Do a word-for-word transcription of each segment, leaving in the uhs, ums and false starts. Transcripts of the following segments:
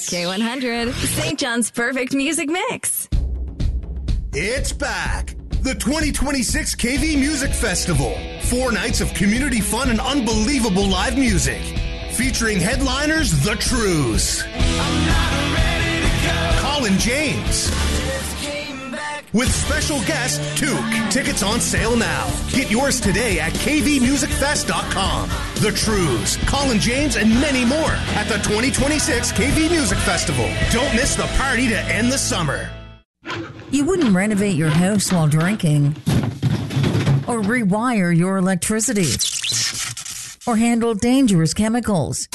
K one hundred, Saint John's perfect music mix. It's back. The twenty twenty-six K V Music Festival. Four nights of community fun and unbelievable live music. Featuring headliners The Trues. I'm not ready to go. Colin James. With special guest Took. Tickets on sale now. Get yours today at k v music fest dot com. The Trues, Colin James, and many more at the twenty twenty-six K V Music Festival. Don't miss the party to end the summer. You wouldn't renovate your house while drinking, or rewire your electricity, or handle dangerous chemicals.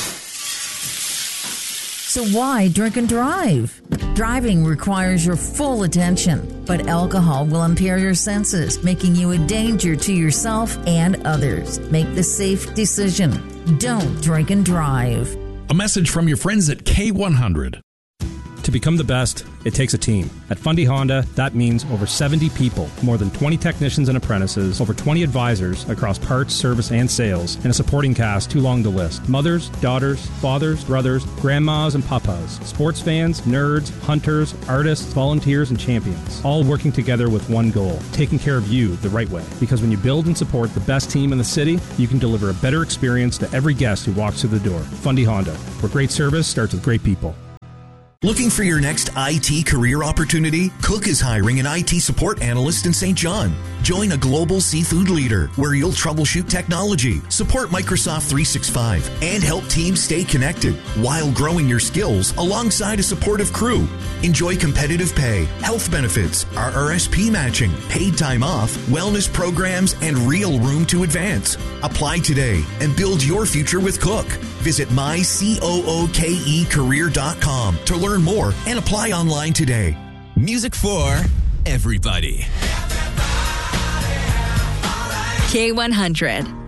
So why drink and drive? Driving requires your full attention, but alcohol will impair your senses, making you a danger to yourself and others. Make the safe decision. Don't drink and drive. A message from your friends at K one hundred. To become the best, it takes a team. At Fundy Honda, that means over seventy people, more than twenty technicians and apprentices, over twenty advisors across parts, service, and sales, and a supporting cast too long to list. Mothers, daughters, fathers, brothers, grandmas, and papas, sports fans, nerds, hunters, artists, volunteers, and champions, all working together with one goal, taking care of you the right way. Because when you build and support the best team in the city, you can deliver a better experience to every guest who walks through the door. Fundy Honda, where great service starts with great people. Looking for your next I T career opportunity? Cook is hiring an I T support analyst in Saint John. Join a global seafood leader where you'll troubleshoot technology, support Microsoft three sixty-five, and help teams stay connected while growing your skills alongside a supportive crew. Enjoy competitive pay, health benefits, R R S P matching, paid time off, wellness programs, and real room to advance. Apply today and build your future with Cook. Visit my cooke career dot com to learn more and apply online today. Music for everybody. K one hundred.